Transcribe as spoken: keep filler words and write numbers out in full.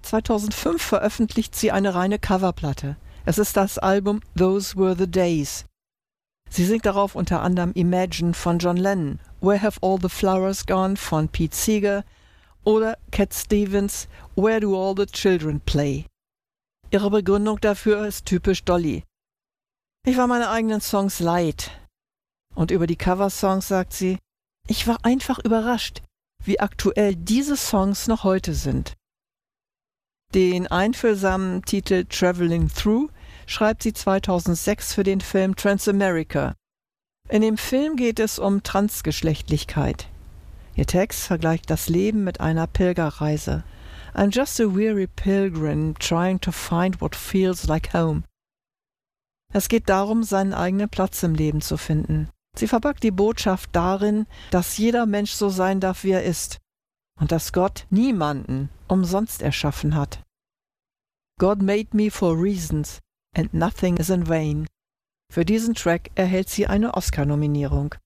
zweitausendfünf veröffentlicht sie eine reine Coverplatte. Es ist das Album Those Were the Days. Sie singt darauf unter anderem Imagine von John Lennon, Where Have All the Flowers Gone von Pete Seeger oder Cat Stevens' Where Do All the Children Play. Ihre Begründung dafür ist typisch Dolly. Ich war meine eigenen Songs leid. Und über die Coversongs sagt sie, ich war einfach überrascht, wie aktuell diese Songs noch heute sind. Den einfühlsamen Titel Traveling Through schreibt sie zweitausendsechs für den Film Transamerica. In dem Film geht es um Transgeschlechtlichkeit. Ihr Text vergleicht das Leben mit einer Pilgerreise. I'm just a weary pilgrim trying to find what feels like home. Es geht darum, seinen eigenen Platz im Leben zu finden. Sie verpackt die Botschaft darin, dass jeder Mensch so sein darf, wie er ist und dass Gott niemanden umsonst erschaffen hat. God made me for reasons and nothing is in vain. Für diesen Track erhält sie eine Oscar-Nominierung.